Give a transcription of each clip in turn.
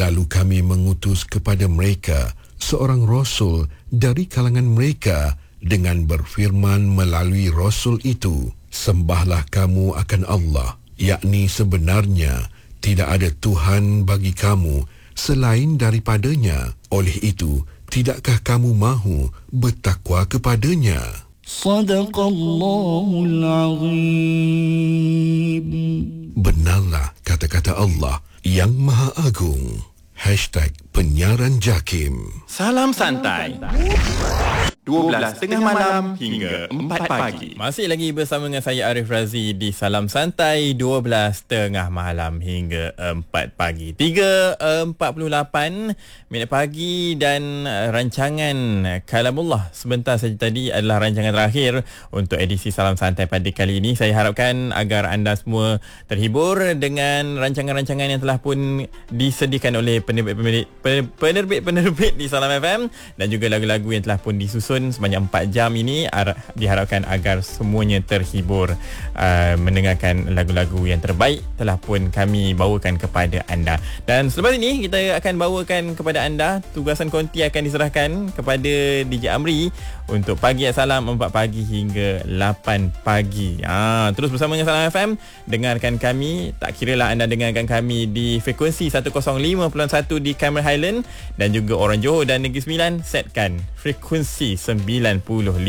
Lalu kami mengutus kepada mereka seorang Rasul dari kalangan mereka dengan berfirman melalui Rasul itu, sembahlah kamu akan Allah, yakni sebenarnya tidak ada Tuhan bagi kamu selain daripadanya. Oleh itu, tidakkah kamu mahu bertakwa kepadanya? Sadaqallahul Azim. Benarlah kata-kata Allah yang Maha Agung. #Penyiaran Jakim. Salam santai. 12 tengah malam hingga 4 pagi. Masih lagi bersama dengan saya Arif Razi di Salam Santai 12 tengah malam hingga 4 pagi. 3.48 minit pagi dan rancangan Kalamullah sebentar saja tadi adalah rancangan terakhir untuk edisi Salam Santai pada kali ini. Saya harapkan agar anda semua terhibur dengan rancangan-rancangan yang telah pun disediakan oleh penerbit di Salam FM dan juga lagu-lagu yang telah pun disusun sebanyak 4 jam ini. Diharapkan agar semuanya terhibur mendengarkan lagu-lagu yang terbaik telah pun kami bawakan kepada anda. Dan selepas ini kita akan bawakan kepada anda, tugasan konti akan diserahkan kepada DJ Amri untuk pagi Salam 4 pagi hingga 8 pagi. Terus bersama dengan Salam FM, dengarkan kami, tak kiralah anda dengarkan kami di frekuensi 105.1 di Cameron Highland dan juga orang Johor dan Negeri Sembilan, setkan frekuensi 95.6.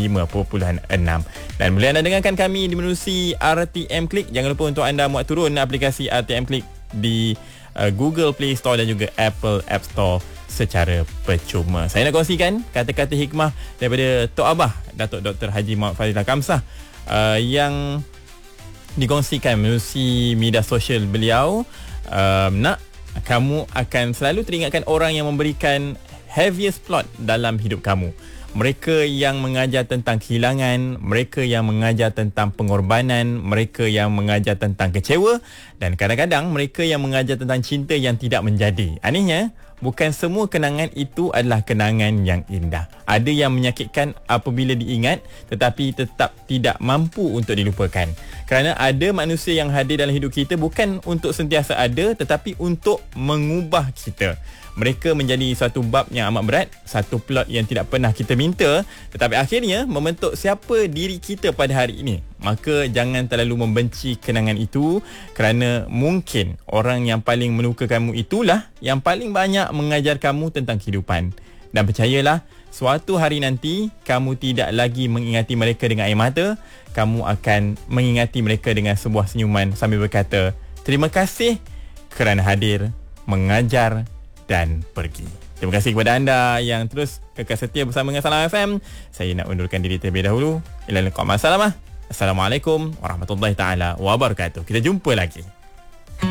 Dan boleh anda dengarkan kami di menerusi RTM Click. Jangan lupa untuk anda muat turun aplikasi RTM Click di Google Play Store dan juga Apple App Store secara percuma. Saya nak kongsikan kata-kata hikmah daripada Tok Abah Datuk Dr. Haji Muhammad Fadilah Kamsah yang dikongsikan menerusi media sosial beliau. Nak, kamu akan selalu teringatkan orang yang memberikan heaviest plot dalam hidup kamu. Mereka yang mengajar tentang kehilangan, mereka yang mengajar tentang pengorbanan, mereka yang mengajar tentang kecewa dan kadang-kadang mereka yang mengajar tentang cinta yang tidak menjadi. Anehnya, bukan semua kenangan itu adalah kenangan yang indah. Ada yang menyakitkan apabila diingat tetapi tetap tidak mampu untuk dilupakan. Kerana ada manusia yang hadir dalam hidup kita bukan untuk sentiasa ada tetapi untuk mengubah kita. Mereka menjadi satu bab yang amat berat, satu plot yang tidak pernah kita minta tetapi akhirnya membentuk siapa diri kita pada hari ini. Maka jangan terlalu membenci kenangan itu kerana mungkin orang yang paling meluka kamu itulah yang paling banyak mengajar kamu tentang kehidupan. Dan percayalah, suatu hari nanti kamu tidak lagi mengingati mereka dengan air mata, kamu akan mengingati mereka dengan sebuah senyuman sambil berkata, terima kasih kerana hadir, mengajar dan pergi. Terima kasih kepada anda yang terus kekal setia bersama dengan Salam FM. Saya nak undurkan diri terlebih dahulu. Ila liqa. Assalamualaikum warahmatullahi taala wabarakatuh. Kita jumpa lagi.